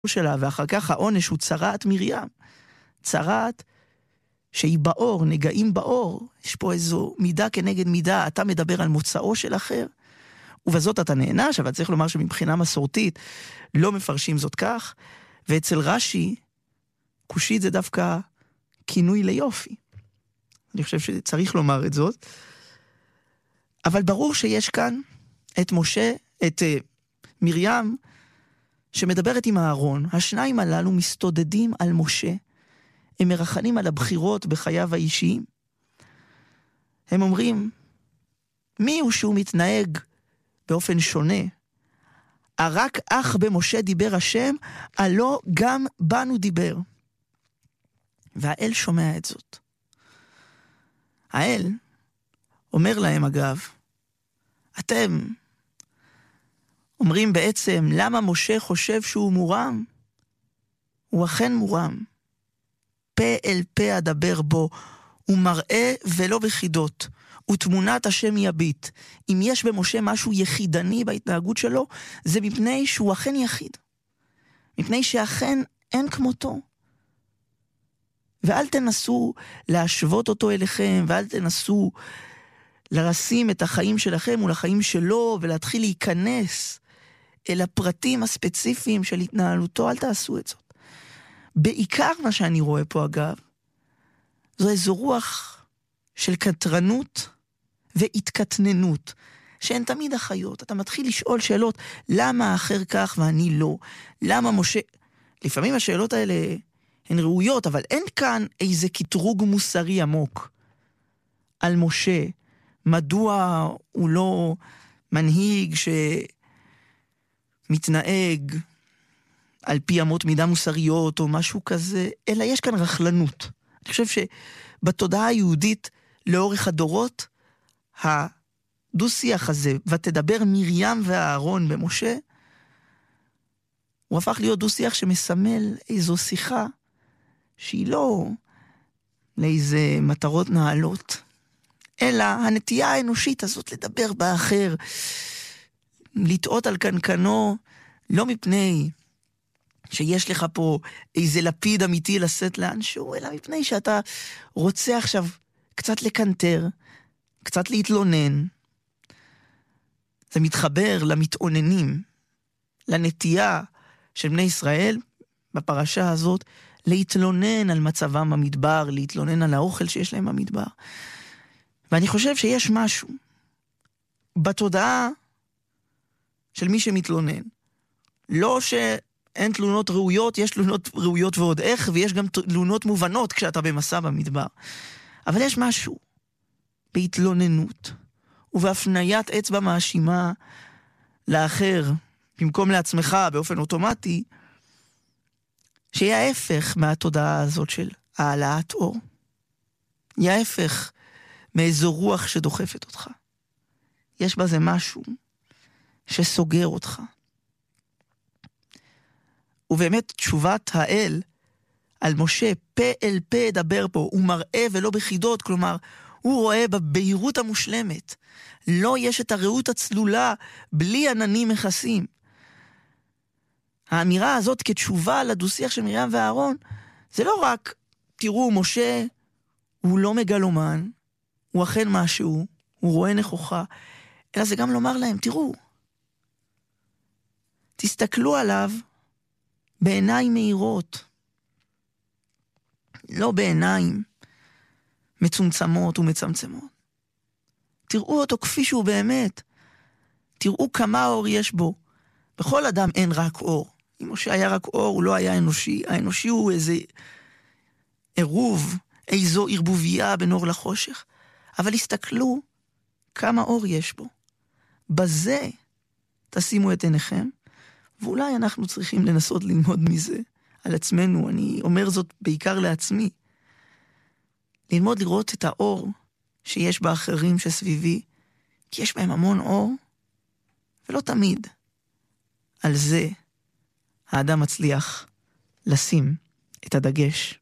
שלה, ואחר כך העונש הוא צרעת מרים. צרעת שהיא באור, נגעים באור. יש פה איזו מידה כנגד מידה, אתה מדבר על מוצאו של אחר, ובזאת אתה נענש, אבל צריך לומר שמבחינה מסורתית לא מפרשים זאת כך, ואצל רש"י, כושית זה דווקא כינוי ליופי. אני חושב שצריך לומר את זאת. אבל ברור שיש כאן את משה, את מרים, שמדברת עם אהרון. השניים הללו מסתודדים על משה. הם מרחנים על הבחירות בחייו האישיים. הם אומרים, מי הוא שהוא מתנהג באופן שונה? רק אך במשה דיבר השם, הלא גם בנו דיבר. והאל שומע את זאת. האל אומר להם אגב, אתם אומרים בעצם, למה משה חושב שהוא מורם? הוא אכן מורם. פה אל פה אדבר בו, הוא מראה ולא בחידות, ותמונת השם יביט. אם יש במשה משהו יחידני בהתנהגות שלו, זה מפני שהוא אכן יחיד. מפני שאכן אין כמותו. ואל תנסו להשוות אותו אליכם, ואל תנסו לרשים את החיים שלכם מול החיים שלו, ולהתחיל להיכנס אל הפרטים הספציפיים של התנהלותו. אל תעשו את זאת. בעיקר מה שאני רואה פה אגב, זו איזו רוח של קטרנות והתקטננות, שהן תמיד החיות. אתה מתחיל לשאול שאלות, למה האחר כך ואני לא? למה משה? לפעמים השאלות האלה הן ראויות, אבל אין כאן איזה קטרוג מוסרי עמוק על משה. מדוע הוא לא מנהיג שמתנהג על פי אמות מידה מוסריות או משהו כזה, אלא יש כאן רחלנות. אני חושב שבתודעה היהודית לאורך הדורות, הדו-שיח הזה, ותדבר מרים ואהרון במשה, הוא הפך להיות דו-שיח שמסמל איזו שיחה שהיא לא לאיזה מטרות נעלות, אלא הנטייה האנושית הזאת לדבר באחר, לטעות על קנקנו, לא מפני שיש לך פה איזה לפיד אמיתי לשאת לאנשהו, אלא מפני שאתה רוצה עכשיו קצת לקנטר, קצת להתלונן. זה מתחבר למתאוננים, לנטייה של בני ישראל בפרשה הזאת, להתלונן על מצבם במדבר, להתלונן על האוכל שיש להם במדבר. ואני חושב שיש משהו בתודעה של מי שמתלונן. לא שאין תלונות ראויות, יש תלונות ראויות ועוד איך, ויש גם תלונות מובנות כשאתה במסע במדבר. אבל יש משהו בהתלוננות ובהפניית אצבע מאשימה לאחר, במקום לעצמך באופן אוטומטי, שיהיה ההפך מהתודעה הזאת של העלאת אור. יהיה ההפך מאיזו רוח שדוחפת אותך. יש בזה משהו שסוגר אותך. ובאמת תשובת האל על משה, פה אל פה דבר פה, הוא מראה ולא בחידות, כלומר, הוא רואה בבהירות המושלמת. לא יש את הראות הצלולה בלי עננים מכסים. האמירה הזאת כתשובה לדו-שיח של מרים ואהרון, זה לא רק, תראו, משה הוא לא מגלומן, הוא אכן משהו, הוא רואה נכוחה, אלא זה גם לומר להם, תראו, תסתכלו עליו בעיניים מהירות, לא בעיניים מצומצמות ומצמצמות. תראו אותו כפי שהוא באמת, תראו כמה אור יש בו. בכל אדם אין רק אור. אם משה היה רק אור, הוא לא היה אנושי. האנושי הוא איזה עירוב, איזו ערבוביה בין אור לחושך. אבל הסתכלו כמה אור יש בו. בזה תשימו את עיניכם, ואולי אנחנו צריכים לנסות ללמוד מזה על עצמנו. אני אומר זאת בעיקר לעצמי. ללמוד לראות את האור שיש באחרים שסביבי, כי יש בהם המון אור, ולא תמיד. על זה האדם מצליח לשים את הדגש.